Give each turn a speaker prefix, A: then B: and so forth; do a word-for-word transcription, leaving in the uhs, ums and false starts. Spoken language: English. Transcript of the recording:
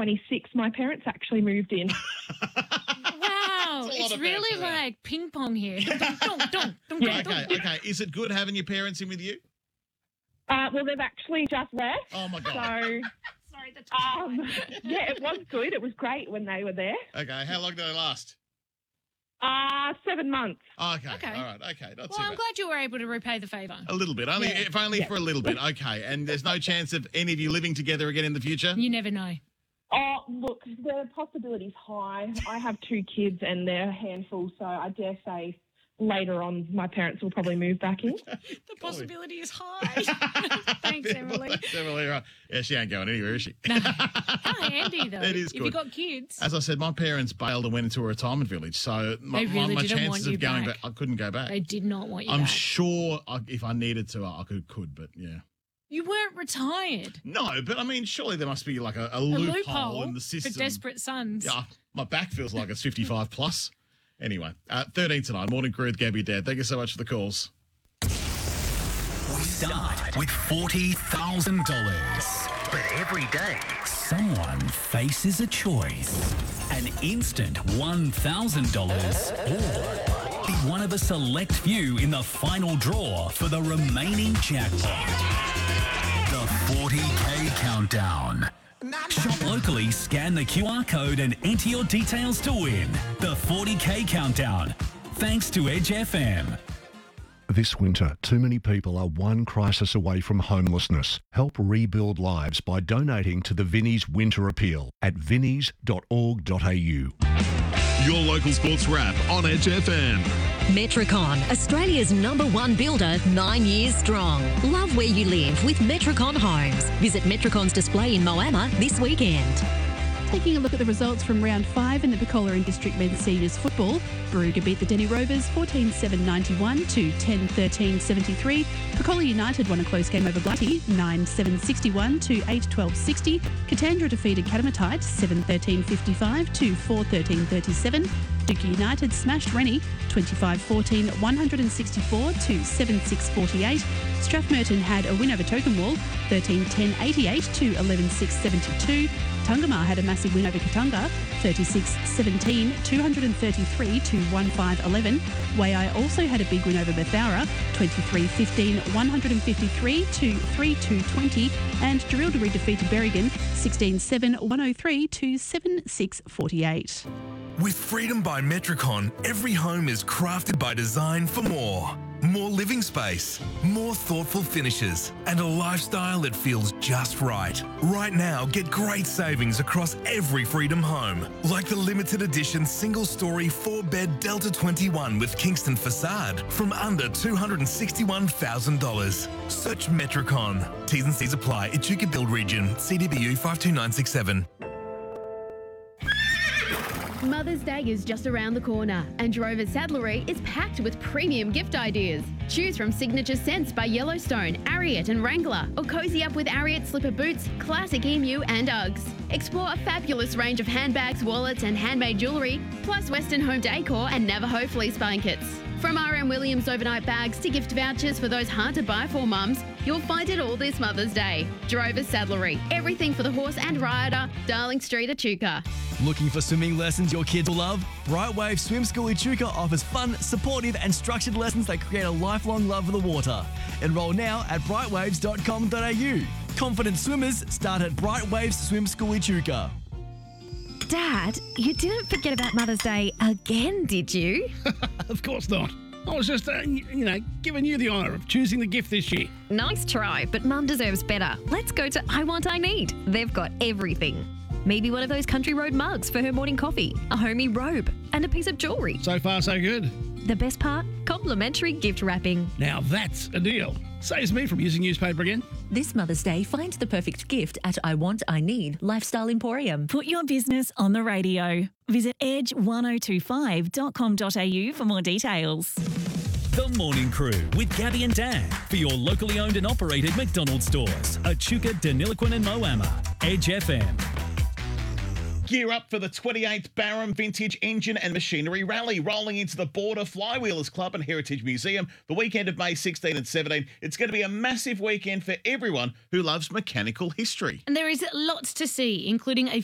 A: twenty-six, my parents actually moved in.
B: Wow, it's really like ping pong here. Dun, dun, dun, dun,
A: Yeah.
B: dun,
C: Okay, okay. Is it good having your parents in with you?
A: Uh, well, they've actually just left.
C: Oh, my God.
A: So,
B: Sorry, that's
A: um, yeah, it was good. It was great when they were there.
C: Okay, how long did they last?
A: Uh, seven months.
C: Oh, okay.
B: Okay.
C: All right, okay. Not
B: Well,
C: too
B: I'm
C: bad.
B: glad you were able to repay the favour.
C: A little bit, only
A: Yeah.
C: if only
A: Yeah.
C: for a little bit. Okay, and there's no chance of any of you living together again in the future?
B: You never know.
A: Oh, look, the possibility's high. I have two kids and they're a handful, so I dare say later on my parents will probably move back in.
B: The possibility is high. Thanks, Emily.
C: Thanks, Emily. Right. Yeah, she ain't going anywhere, is she?
B: How handy, though.
C: It is
B: If you
C: good.
B: got kids.
C: As I said, my parents bailed and went into a retirement village, so my,
B: They really
C: my, my
B: didn't
C: chances
B: want you
C: of going
B: back.
C: back, I couldn't go back.
B: They did not want you
C: I'm
B: back.
C: sure I, if I needed to, I could, could, but yeah.
B: You weren't retired.
C: No, but I mean, surely there must be like a, a,
B: A
C: loophole,
B: loophole
C: in the system.
B: for desperate sons.
C: Yeah, my back feels like it's fifty-five plus. Anyway, uh, thirteen tonight, morning crew with Gabby and Dad. Thank you so much for the calls.
D: We start with forty thousand dollars. But every day, someone faces a choice. An instant one thousand dollars or be one of a select few in the final draw for the remaining jackpot. The forty K countdown. Shop locally, scan the Q R code and enter your details to win. The forty K countdown. Thanks to Edge F M.
E: This winter, too many people are one crisis away from homelessness. Help rebuild lives by donating to the Vinnie's Winter Appeal at vinnies dot org dot a u.
F: Your local sports wrap on Edge F M.
G: Metricon, Australia's number one builder, nine years strong. Love where you live with Metricon Homes. Visit Metricon's display in Moama this weekend.
H: Taking a look at the results from round five in the Picola and District Men's Seniors Football, Barooga beat the Denny Rovers fourteen seven ninety-one to ten thirteen seventy-three. Picola United won a close game over Blighty nine seven sixty-one to eight twelve sixty. Katandra defeated Catamatite seven thirteen fifty-five to four thirteen thirty-seven. Dookie United smashed Rennie twenty-five fourteen one sixty-four to seven six forty-eight. Strathmerton had a win over Tokemwall thirteen ten eighty-eight to eleven six seventy-two. Tungamar had a massive win over Katunga thirty-six seventeen two thirty-three to fifteen eleven. Waiai also had a big win over Bethaura twenty-three fifteen one fifty-three to three two twenty. And Jerilderie defeated Berrigan sixteen seven one oh three to seven six forty-eight.
I: With Freedom by Metricon, every home is crafted by design for more. More living space, more thoughtful finishes, and a lifestyle that feels just right. Right now, get great savings across every Freedom home, like the limited edition single-story four-bed Delta twenty-one with Kingston facade from under two hundred sixty-one thousand dollars. Search Metricon. T's and C's apply. Echuca Build Region. C D B U five two nine six seven.
J: Mother's Day is just around the corner, and Drover Saddlery is packed with premium gift ideas. Choose from Signature Scents by Yellowstone, Ariat and Wrangler, or cozy up with Ariat slipper boots, classic emu and Uggs. Explore a fabulous range of handbags, wallets and handmade jewellery, plus Western home decor and Navajo fleece blankets. From R M Williams overnight bags to gift vouchers for those hard to buy for mums, you'll find it all this Mother's Day. Drover Saddlery, everything for the horse and rider, Darling Street, Echuca.
K: Looking for swimming lessons your kids will love? Bright Wave Swim School Echuca offers fun, supportive and structured lessons that create a lifelong love for the water. Enroll now at bright waves dot com dot a u. Confident swimmers start at Bright Waves Swim School Echuca.
L: Dad, you didn't forget about Mother's Day again, did you?
M: Of course not. I was just, uh, you know, giving you the honour of choosing the gift this year.
L: Nice try, but Mum deserves better. Let's go to I Want I Need. They've got everything. Maybe one of those country road mugs for her morning coffee, a homey robe, and a piece of jewellery.
M: So far, so good.
L: The best part? Complimentary gift wrapping.
M: Now that's a deal. Saves me from using newspaper again.
N: This Mother's Day, find the perfect gift at I Want I Need Lifestyle Emporium.
O: Put your business on the radio. Visit edge one oh two five dot com dot a u for more details.
D: The Morning Crew with Gabby and Dan for your locally owned and operated McDonald's stores. Echuca, Deniliquin and Moama. Edge F M.
C: Gear up for the twenty-eighth Barham Vintage Engine and Machinery Rally, rolling into the Border Flywheelers Club and Heritage Museum the weekend of May sixteenth and seventeenth. It's going to be a massive weekend for everyone who loves mechanical history.
B: And there is lots to see, including a